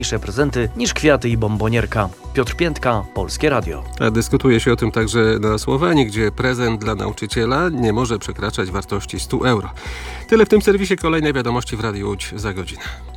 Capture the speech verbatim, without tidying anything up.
Mniejsze prezenty niż kwiaty i bombonierka. Piotr Piętka, Polskie Radio. A dyskutuje się o tym także na Słowenii, gdzie prezent dla nauczyciela nie może przekraczać wartości stu euro. Tyle w tym serwisie. Kolejne wiadomości w Radiu Łódź za godzinę.